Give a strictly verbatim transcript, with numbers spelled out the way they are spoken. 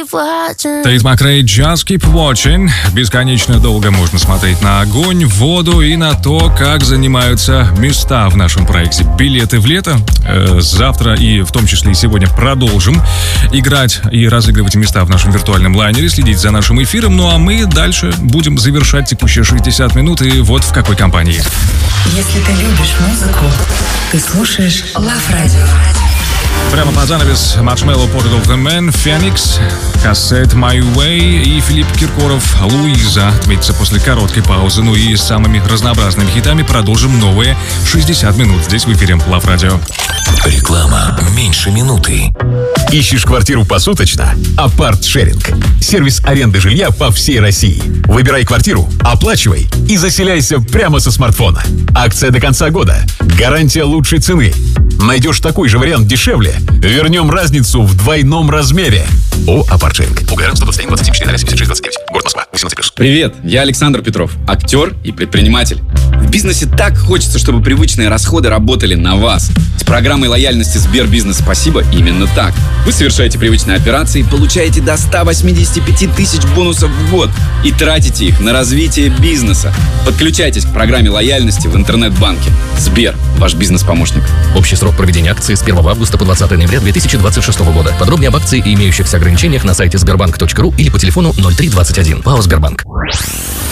Тейт Макрей, Just Keep Watching. Бесконечно долго можно смотреть на огонь, воду и на то, как занимаются места в нашем проекте «Билеты в лето». Э, завтра и в том числе и сегодня продолжим играть и разыгрывать места в нашем виртуальном лайнере, следить за нашим эфиром. Ну а мы дальше будем завершать текущие шестьдесят минут. И вот в какой компании. Если ты любишь музыку, ты слушаешь Love Radio. Прямо под занавес Marshmello, Portrait of the Man, Phoenix, кассет My Way и Филипп Киркоров, Луиза. Отметится после короткой паузы. Ну и с самыми разнообразными хитами продолжим новые шестьдесят минут. Здесь в эфире Love Radio. Реклама меньше минуты. Ищешь квартиру посуточно? Апарт-шеринг. Сервис аренды жилья по всей России. Выбирай квартиру, оплачивай и заселяйся прямо со смартфона. Акция до конца года. Гарантия лучшей цены. Найдешь такой же вариант дешевле? Вернем разницу в двойном размере. О, Апарт-шеринг. УГР сто двадцать один двадцать семь четыре семьдесят шесть двадцать девять. Город Москва. восемнадцать плюс. Привет, я Александр Петров, актер и предприниматель. В бизнесе так хочется, чтобы привычные расходы работали на вас. С программой лояльности Сбербизнес Спасибо именно так. Вы совершаете привычные операции и получаете до ста восьмидесяти пяти тысяч бонусов в год и тратите их на развитие бизнеса. Подключайтесь к программе лояльности в интернет-банке. Сбер, ваш бизнес-помощник. Общий срок проведения акции с первого августа по двадцатое ноября две тысячи двадцать шестого года. Подробнее об акции и имеющихся ограничениях на сайте сбербанк точка ру или по телефону ноль три двадцать один. ПАО «Сбербанк».